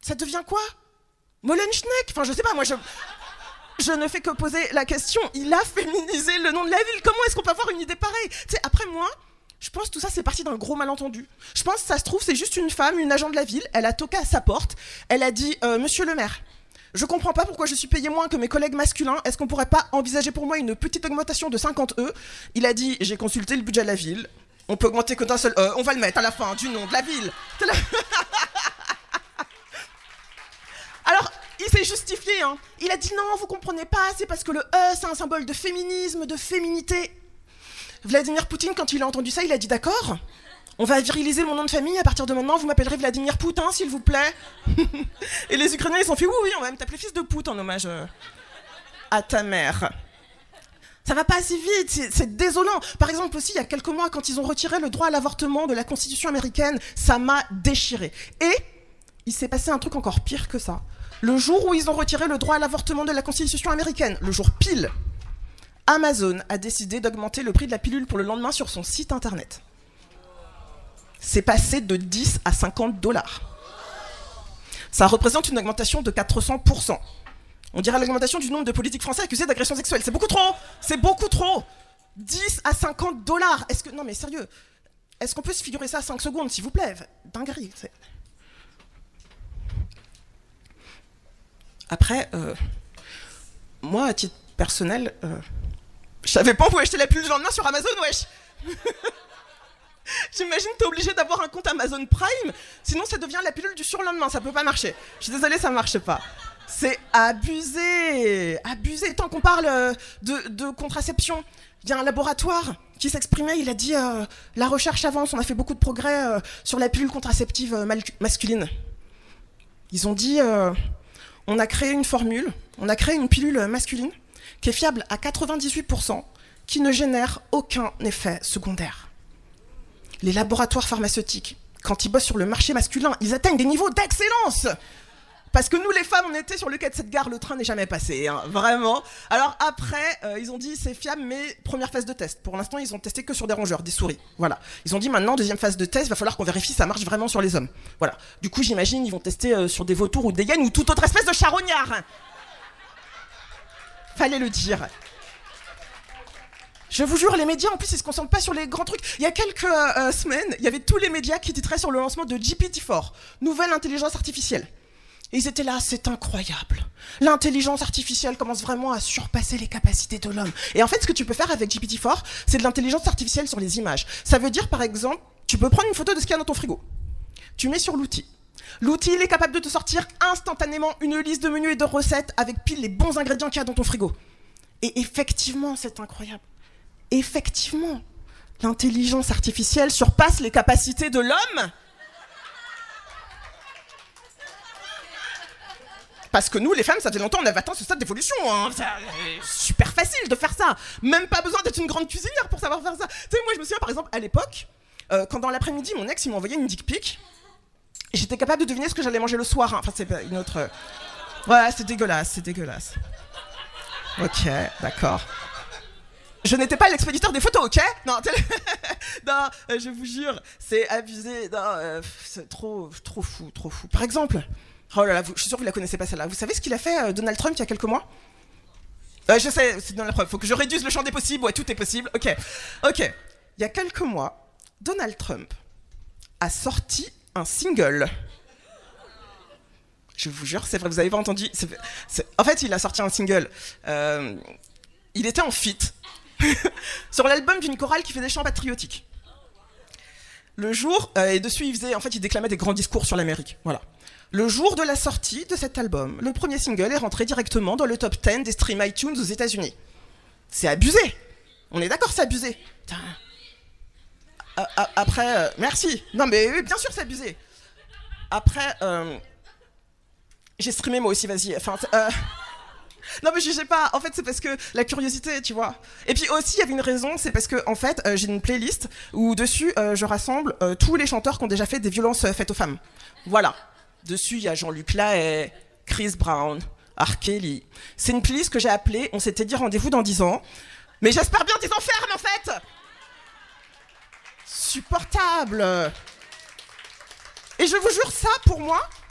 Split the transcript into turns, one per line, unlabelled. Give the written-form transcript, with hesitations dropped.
ça devient quoi? Molenschneck? Enfin, je sais pas, moi, je ne fais que poser la question. Il a féminisé le nom de la ville. Comment est-ce qu'on peut avoir une idée pareille? Tu sais, après moi, je pense que tout ça, c'est parti d'un gros malentendu. Je pense que ça se trouve, c'est juste une femme, une agent de la ville. Elle a toqué à sa porte. Elle a dit Monsieur le maire, je comprends pas pourquoi je suis payé moins que mes collègues masculins. Est-ce qu'on pourrait pas envisager pour moi une petite augmentation de 50 E? Il a dit j'ai consulté le budget de la ville. On peut augmenter que d'un seul E. On va le mettre à la fin du nom de la ville. Alors, il s'est justifié, hein. Il a dit non, vous comprenez pas, c'est parce que le E, c'est un symbole de féminisme, de féminité. Vladimir Poutine, quand il a entendu ça, il a dit d'accord, on va viriliser mon nom de famille, à partir de maintenant, vous m'appellerez Vladimir Poutin, s'il vous plaît. Et les Ukrainiens, ils ont fait oui, on va même t'appeler fils de pute en hommage à ta mère. Ça va pas assez vite, c'est désolant. Par exemple aussi, il y a quelques mois, quand ils ont retiré le droit à l'avortement de la Constitution américaine, ça m'a déchiré. Et il s'est passé un truc encore pire que ça. Le jour où ils ont retiré le droit à l'avortement de la Constitution américaine, le jour pile, Amazon a décidé d'augmenter le prix de la pilule pour le lendemain sur son site internet. C'est passé de 10 à 50 $. Ça représente une augmentation de 400%. On dirait l'augmentation du nombre de politiques français accusés d'agression sexuelle. C'est beaucoup trop. C'est beaucoup trop. 10 à 50 $. Est-ce que... Non mais sérieux. Est-ce qu'on peut se figurer ça à 5 secondes, s'il vous plaît? Dinguerie. Après, moi, à titre personnel, je savais pas où pouvait acheter la pilule du lendemain sur Amazon, wesh. J'imagine que t'es obligé d'avoir un compte Amazon Prime, sinon ça devient la pilule du surlendemain, ça peut pas marcher. Je suis désolée, ça marche pas. C'est abusé, abusé. Tant qu'on parle de contraception, il y a un laboratoire qui s'exprimait, il a dit la recherche avance, on a fait beaucoup de progrès sur la pilule contraceptive masculine. Ils ont dit on a créé une formule, on a créé une pilule masculine qui est fiable à 98%, qui ne génère aucun effet secondaire. Les laboratoires pharmaceutiques, quand ils bossent sur le marché masculin, ils atteignent des niveaux d'excellence. Parce que nous, les femmes, on était sur le quai de cette gare, le train n'est jamais passé, hein, vraiment. Alors après, ils ont dit c'est fiable, mais première phase de test. Pour l'instant, ils ont testé que sur des rongeurs, des souris. Voilà. Ils ont dit maintenant, deuxième phase de test, il va falloir qu'on vérifie si ça marche vraiment sur les hommes. Voilà. Du coup, j'imagine, ils vont tester sur des vautours ou des hyènes ou toute autre espèce de charognard. Fallait le dire. Je vous jure, les médias, en plus, ils se concentrent pas sur les grands trucs. Il y a quelques semaines, il y avait tous les médias qui titraient sur le lancement de GPT-4, nouvelle intelligence artificielle. Et ils étaient là, c'est incroyable. L'intelligence artificielle commence vraiment à surpasser les capacités de l'homme. Et en fait, ce que tu peux faire avec GPT-4, c'est de l'intelligence artificielle sur les images. Ça veut dire, par exemple, tu peux prendre une photo de ce qu'il y a dans ton frigo. Tu mets sur l'outil. L'outil, il est capable de te sortir instantanément une liste de menus et de recettes avec pile les bons ingrédients qu'il y a dans ton frigo. Et effectivement, c'est incroyable. Effectivement, l'intelligence artificielle surpasse les capacités de l'homme. Parce que nous, les femmes, ça fait longtemps qu'on avait atteint ce stade d'évolution. Hein. C'est super facile de faire ça. Même pas besoin d'être une grande cuisinière pour savoir faire ça. Tu sais, moi, je me souviens, par exemple, à l'époque, quand dans l'après-midi, mon ex, il m'envoyait une dick pic, j'étais capable de deviner ce que j'allais manger le soir. Hein. Enfin, c'est une autre... Ouais, c'est dégueulasse, c'est dégueulasse. Ok, d'accord. Je n'étais pas l'expéditeur des photos, ok? Non, non, je vous jure, c'est abusé. Non, c'est trop fou, trop fou. Par exemple... Oh là là, je suis sûr que vous la connaissez pas celle-là. Vous savez ce qu'il a fait Donald Trump il y a quelques mois? Je sais, c'est dans la preuve. Faut que je réduise le champ des possibles. Ouais, tout est possible. Ok. Il y a quelques mois, Donald Trump a sorti un single. Je vous jure, c'est vrai, vous avez pas entendu. En fait, il a sorti un single. Il était en feat sur l'album d'une chorale qui fait des chants patriotiques. Le jour, et dessus, il déclamait des grands discours sur l'Amérique. Voilà. Le jour de la sortie de cet album, le premier single est rentré directement dans le top 10 des streams iTunes aux États-Unis. C'est abusé. On est d'accord, c'est abusé. Après, merci. Non mais oui, bien sûr, c'est abusé. Après, j'ai streamé moi aussi, vas-y. Enfin, non mais jugez pas. En fait, c'est parce que la curiosité, tu vois. Et puis aussi, il y avait une raison, c'est parce que en fait, j'ai une playlist où dessus, je rassemble tous les chanteurs qui ont déjà fait des violences faites aux femmes. Voilà. Dessus, il y a Jean-Luc Lahaye, Chris Brown, R. Kelly. C'est une playlist que j'ai appelée, on s'était dit rendez-vous dans 10 ans. Mais j'espère bien qu'ils enferment, en fait. Supportable. Et je vous jure, ça, pour moi,